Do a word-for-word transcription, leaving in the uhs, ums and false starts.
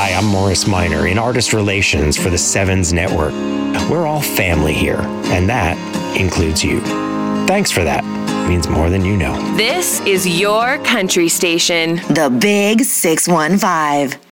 Hi, I'm Morris Minor in Artist Relations for the Sevens Network. We're all family here, and that includes you. Thanks for that. It means more than you know. This is your country station. The Big six one five.